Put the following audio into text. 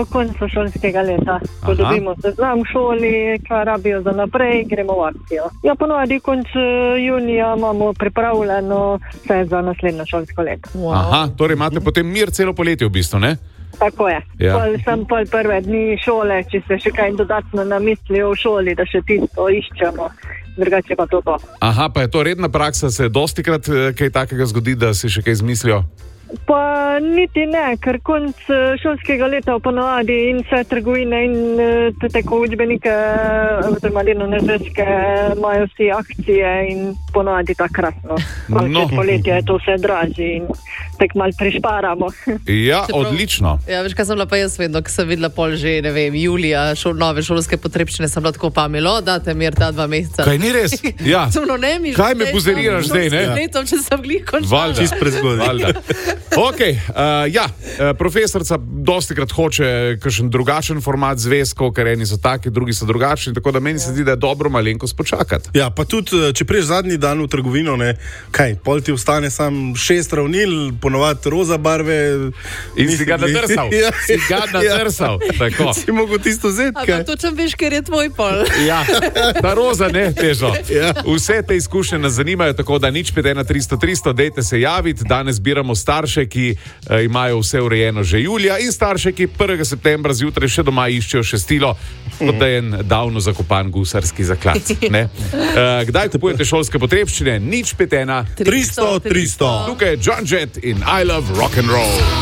koncu šolskega leta, ko dobimo seznam v šoli, kaj rabijo za naprej, gremo v akcijo. Ja, ponovadi konc junija imamo pripravljeno vse za naslednjo šolsko leto. Wow. Aha, torej imate potem mir celo poletje v bistvu, ne? Tako je. Ja. Sem prve dni šole, če se še kaj dodatno namislijo v šoli, da še tisto iščemo. Drugače pa to. Aha, pa je to redna praksa, se dostikrat kaj takega zgodi, da si še kaj izmislijo? Pa niti ne, ker konc šolskega leta ponovadi in vse trgovine in tako učbenike, oziroma delovne zvezke imajo vsi akcije in ponovadi takratno. No. Poletje je to vse dražje in tako malo prišparamo. Ja, odlično. Ja, veš, kaj sem bila pa jaz vedno, ko sem videla pol že, ne vem, julija, nove šolske potrebščine, sem bila tako pamelo, date mir ta 2 meseca. Kaj ni res? Ja. Kaj me buzeriraš zdaj, ne? Letom, če sem glih končala. Valjda. Čist prezgodaj. Ok, profesorca dostikrat hoče kakšen drugačen format zvezkov, ker eni so taki, drugi so drugačni, tako da meni se zdi, da je dobro malenkost počakati. Ja, pa tudi, če priješ zadnji dan v trgovino, ne, kaj, pol ti ostane sam 6 ravnil, ponovadi roza barve. In si ga nadrsal. Ja. Si ga nadrsal. Tako. Si mogel tisto vzeti, kaj? A pa točem veš, ker je tvoj pol. Ja, ta roza, ne, težo. Ja. Vse te izkušnje nas zanimajo, tako da nič 51300, dejte se javiti, danes zbiramo starše, ki imajo vse urejeno že julija in starše, ki 1. septembra zjutraj še doma iščejo šestilo, kot da je en davno zakopan gusarski zaklad. Kdaj kupujete šolske potrebščine? Nič 51300. Tukaj je John Jett in I Love Rock and Roll.